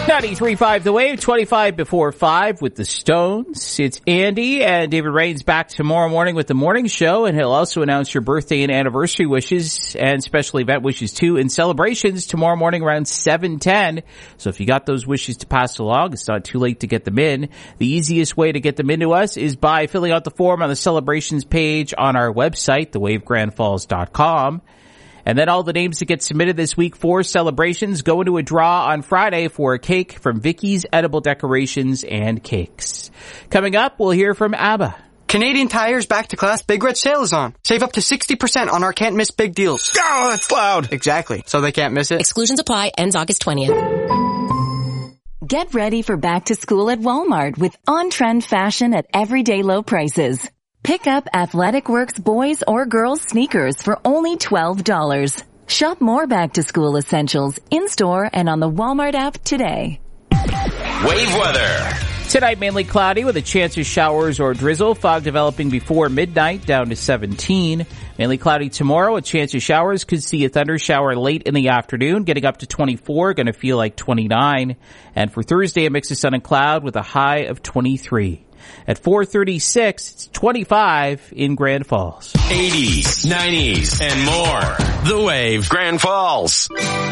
93.5 The Wave, 25 before 5 with the Stones. It's Andy, and David Rain's back tomorrow morning with the morning show, and he'll also announce your birthday and anniversary wishes and special event wishes too in celebrations tomorrow morning around 7:10. So if you got those wishes to pass along, it's not too late to get them in. The easiest way to get them into us is by filling out the form on the celebrations page on our website, thewavegrandfalls.com. And then all the names that get submitted this week for celebrations go into a draw on Friday for a cake from Vicky's Edible Decorations and Cakes. Coming up, we'll hear from ABBA. Canadian Tire's Back to Class Big Red Sale is on. Save up to 60% on our can't miss big deals. Oh, that's loud. Exactly. So they can't miss it. Exclusions apply. Ends August 20th. Get ready for back to school at Walmart with on-trend fashion at everyday low prices. Pick up Athletic Works boys or girls sneakers for only $12. Shop more back to school essentials in-store and on the Walmart app today. Wave weather. Tonight, mainly cloudy with a chance of showers or drizzle. Fog developing before midnight, down to 17. Mainly cloudy tomorrow, a chance of showers. Could see a thunder shower late in the afternoon, getting up to 24, going to feel like 29. And for Thursday, a mix of sun and cloud with a high of 23. At 4:36, it's 25 in Grand Falls. 80s, 90s, and more. The Wave, Grand Falls.